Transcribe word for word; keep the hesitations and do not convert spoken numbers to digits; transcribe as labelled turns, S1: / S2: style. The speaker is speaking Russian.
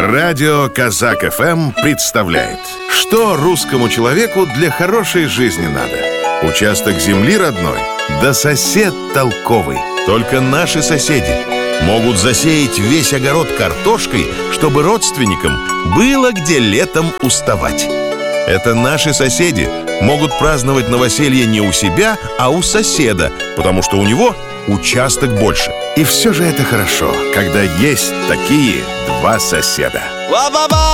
S1: Радио Казак эф эм представляет, что русскому человеку для хорошей жизни надо. Участок земли родной, да сосед толковый. Только наши соседи могут засеять весь огород картошкой, чтобы родственникам было где летом уставать. Это наши соседи могут праздновать новоселье не у себя, а у соседа, потому что у него участок больше. И все же это хорошо, когда есть такие два соседа.